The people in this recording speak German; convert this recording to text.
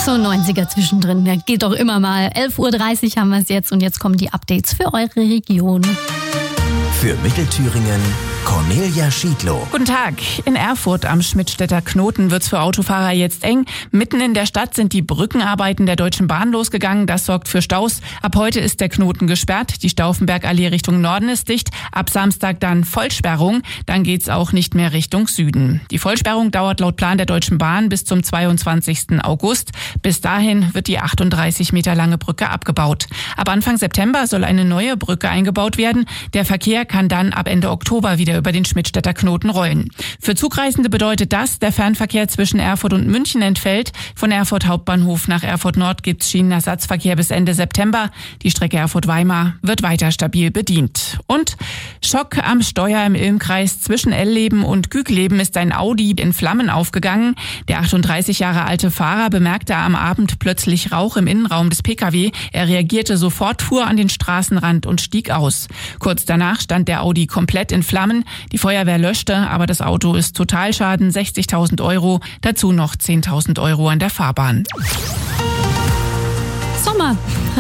So 90er zwischendrin, der geht doch immer mal. 11.30 Uhr haben wir es jetzt und jetzt kommen die Updates für eure Region. Für Mittelthüringen Cornelia Schiedlow. Guten Tag. In Erfurt am Schmidtstädter Knoten wird's für Autofahrer jetzt eng. Mitten in der Stadt sind die Brückenarbeiten der Deutschen Bahn losgegangen. Das sorgt für Staus. Ab heute ist der Knoten gesperrt. Die Stauffenbergallee Richtung Norden ist dicht. Ab Samstag dann Vollsperrung. Dann geht's auch nicht mehr Richtung Süden. Die Vollsperrung dauert laut Plan der Deutschen Bahn bis zum 22. August. Bis dahin wird die 38 Meter lange Brücke abgebaut. Ab Anfang September soll eine neue Brücke eingebaut werden. Der Verkehr kann dann ab Ende Oktober wieder über den Schmidtstädter Knoten rollen. Für Zugreisende bedeutet das, der Fernverkehr zwischen Erfurt und München entfällt. Von Erfurt Hauptbahnhof nach Erfurt Nord gibt's Schienenersatzverkehr bis Ende September. Die Strecke Erfurt-Weimar wird weiter stabil bedient. Und Schock am Steuer im Ilmkreis zwischen Elleben und Gügleben ist ein Audi in Flammen aufgegangen. Der 38 Jahre alte Fahrer bemerkte am Abend plötzlich Rauch im Innenraum des Pkw. Er reagierte sofort, fuhr an den Straßenrand und stieg aus. Kurz danach stand der Audi komplett in Flammen. Die Feuerwehr löschte, aber das Auto ist Totalschaden, 60.000 Euro, dazu noch 10.000 Euro an der Fahrbahn. Sommer.